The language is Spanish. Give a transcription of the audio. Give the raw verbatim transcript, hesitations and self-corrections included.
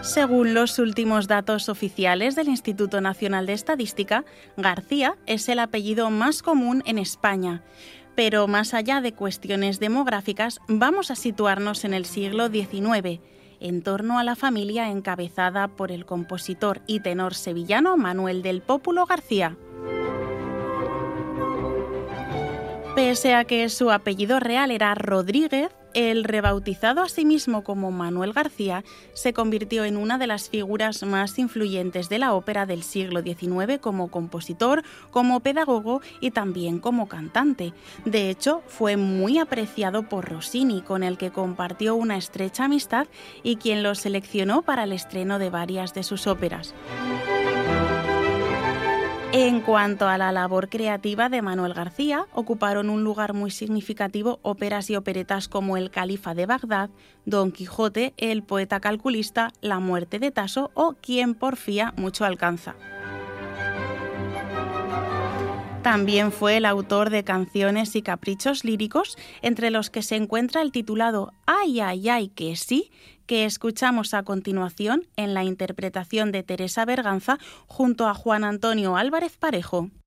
Según los últimos datos oficiales del Instituto Nacional de Estadística, García es el apellido más común en España. Pero más allá de cuestiones demográficas, vamos a situarnos en el siglo diecinueve, en torno a la familia encabezada por el compositor y tenor sevillano Manuel del Pópulo García. Pese a que su apellido real era Rodríguez, el rebautizado a sí mismo como Manuel García se convirtió en una de las figuras más influyentes de la ópera del siglo diecinueve como compositor, como pedagogo y también como cantante. De hecho, fue muy apreciado por Rossini, con el que compartió una estrecha amistad y quien lo seleccionó para el estreno de varias de sus óperas. En cuanto a la labor creativa de Manuel García, ocuparon un lugar muy significativo óperas y operetas como El Califa de Bagdad, Don Quijote, El poeta calculista, La muerte de Tasso o Quien porfía mucho alcanza. También fue el autor de canciones y caprichos líricos, entre los que se encuentra el titulado Ay, ay, ay, que sí, que escuchamos a continuación en la interpretación de Teresa Berganza junto a Juan Antonio Álvarez Parejo.